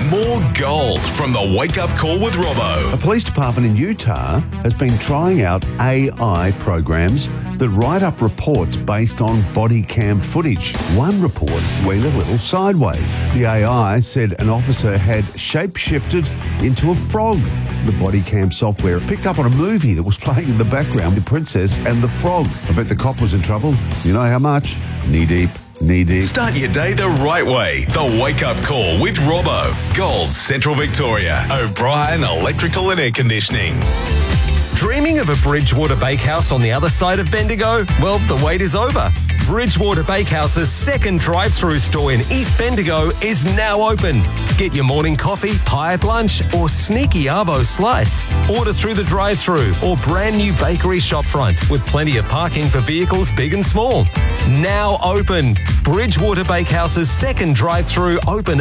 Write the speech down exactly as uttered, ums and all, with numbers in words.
More gold from the Wake Up Call with Robbo. A police department in Utah has been trying out A I programs that write up reports based on body cam footage. One report went a little sideways. The A I said an officer had shape-shifted into a frog. The body cam software picked up on a movie that was playing in the background, The Princess and the Frog. I bet the cop was in trouble. You know how much? Knee deep. Knee deep. Start your day the right way. The Wake Up Call with Robbo. Gold Central Victoria. O'Brien Electrical and Air Conditioning. Dreaming of a Bridgewater Bakehouse on the other side of Bendigo? Well, the wait is over. Bridgewater Bakehouse's second drive-through store in East Bendigo is now open. Get your morning coffee, pie at lunch, or sneaky arvo slice. Order through the drive-through or brand new bakery shopfront with plenty of parking for vehicles big and small. Now open. Bridgewater Bakehouse's second drive-through open